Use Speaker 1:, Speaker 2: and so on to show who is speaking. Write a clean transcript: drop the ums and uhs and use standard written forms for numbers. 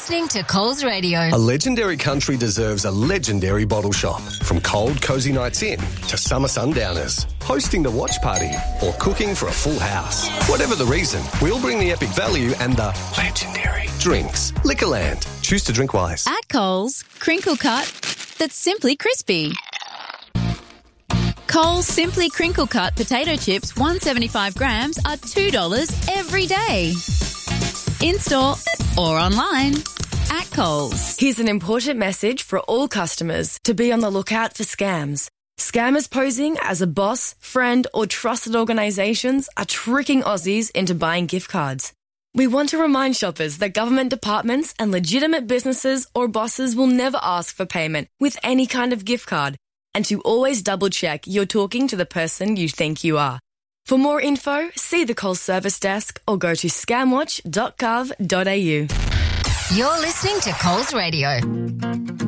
Speaker 1: listening to Coles Radio.
Speaker 2: A legendary country deserves a legendary bottle shop. From cold, cosy nights in to summer sundowners, hosting the watch party or cooking for a full house. Whatever the reason, we'll bring the epic value and the legendary drinks. Liquorland. Choose to drink wise.
Speaker 3: At Coles, crinkle cut that's simply crispy. Coles Simply Crinkle Cut potato chips, 175 grams, are $2 every day. In-store or online at Coles.
Speaker 4: Here's an important message for all customers to be on the lookout for scams. Scammers posing as a boss, friend or trusted organisations are tricking Aussies into buying gift cards. We want to remind shoppers that government departments and legitimate businesses or bosses will never ask for payment with any kind of gift card, and to always double-check you're talking to the person you think you are. For more info, see the Coles Service Desk or go to scamwatch.gov.au.
Speaker 1: You're listening to Coles Radio.